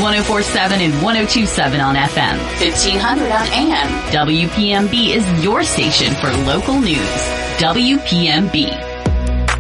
1047 and 1027 on FM. 1500 on AM. WPMB is your station for local news. WPMB.